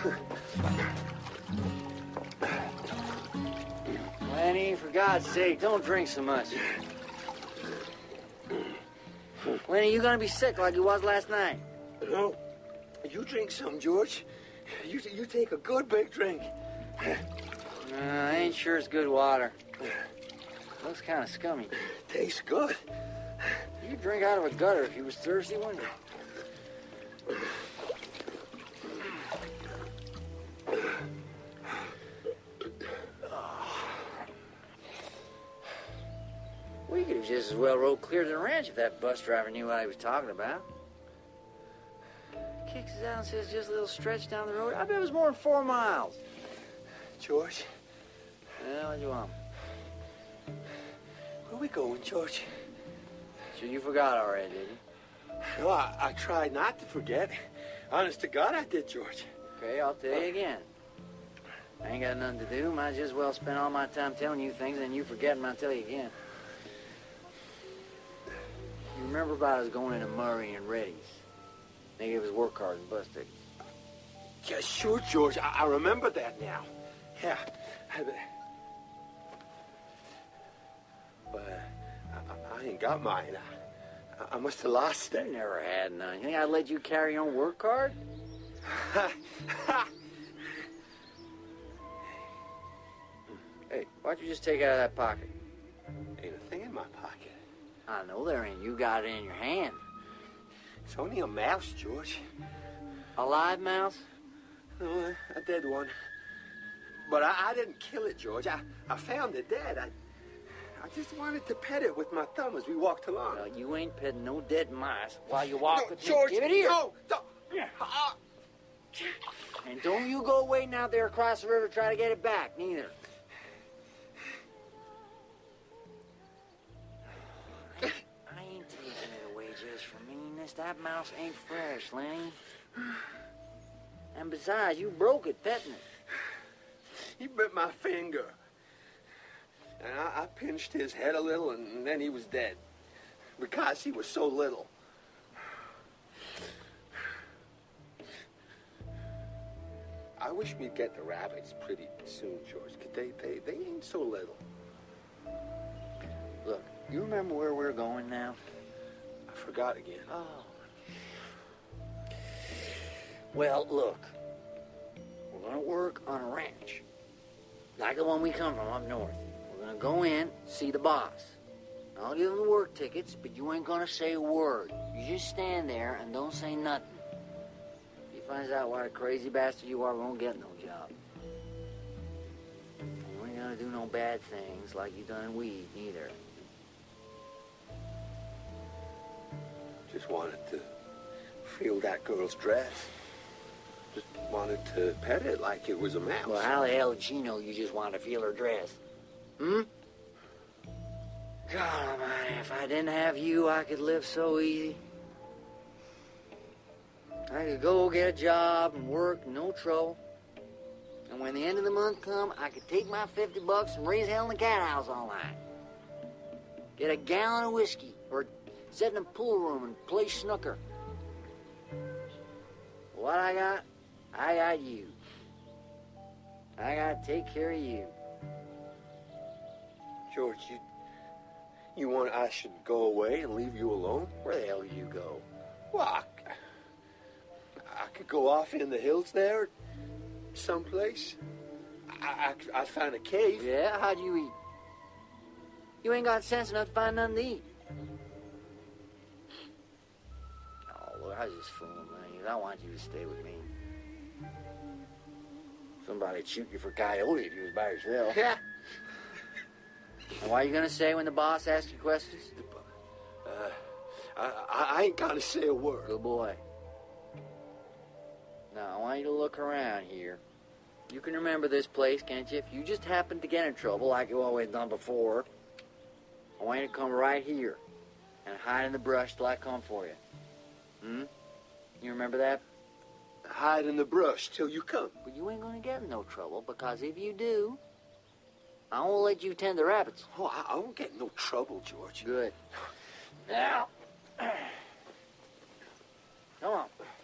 Lenny, for God's sake, don't drink so much. Lenny, you gonna be sick like you was last night. No. You drink some, George. You take a good big drink. I ain't sure it's good water. Looks kind of scummy. Tastes good. You drink out of a gutter if you was thirsty, wouldn't you? We could have just as well rode clear to the ranch if that bus driver knew what he was talking about. Kicks us out and says just a little stretch down the road. I bet it was more than 4 miles. George? Yeah, what do you want? Where we going, George? So you forgot already, did you? No, I tried not to forget. Honest to God, I did, George. Okay, I'll tell you again. I ain't got nothing to do. Might just as well spend all my time telling you things and you forget them. I'll tell you again. You remember about us going into Murray and Reddy's? They gave us work cards and bus tickets. Yeah, sure, George. I remember that now. Yeah. But I ain't got mine. I must have lost it. You never had none. You think I'd let you carry your own work card? Hey, why'd you just take it out of that pocket? Ain't a thing in my pocket. I know there ain't. You got it in your hand. It's only a mouse, George. A live mouse? No, a dead one. But I didn't kill it, George. I found it dead. I just wanted to pet it with my thumb as we walked along. Well, you ain't petting no dead mice while you walk with George, me. Give it here. No, don't. And don't you go waiting out there across the river to try to get it back, neither. I ain't taking it away just for meanness. That mouse ain't fresh, Lenny. And besides, you broke it petting it. He bit my finger. And I pinched his head a little, and then he was dead. Because he was so little. I wish we'd get the rabbits pretty soon, George, because they ain't so little. Look, you remember where we're going now? I forgot again. Oh. Well, look. We're going to work on a ranch. Like the one we come from up north. We're going to go in, see the boss. I'll give him the work tickets, but you ain't going to say a word. You just stand there and don't say nothing. If he finds out what a crazy bastard you are, we won't get no job. And you ain't going to do no bad things like you done in weed, neither. Just wanted to feel that girl's dress. Just wanted to pet it like it was a mouse. Well, how the hell did she know you just wanted to feel her dress? Hmm? God almighty, if I didn't have you, I could live so easy. I could go get a job and work, no trouble. And when the end of the month come, I could take my $50 and raise hell in the cat house all night. Get a gallon of whiskey, or sit in a pool room and play snooker. What I got you. I got to take care of you. George, you want I should go away and leave you alone? Where the hell do you go? Well, I could go off in the hills there, someplace. I'd find a cave. Yeah, how do you eat? You ain't got sense enough to find nothing to eat. Oh, look, I was just fooling, man. I want you to stay with me. Somebody'd shoot you for coyote if you was by yourself. Yeah. And what are you going to say when the boss asks you questions? I ain't gonna say a word. Good boy. Now, I want you to look around here. You can remember this place, can't you? If you just happen to get in trouble like you always done before, I want you to come right here and hide in the brush till I come for you. Hmm? You remember that? Hide in the brush till you come. But you ain't going to get in no trouble, because if you do, I won't let you tend the rabbits. Oh, I won't get in no trouble, George. Good. Now, come on.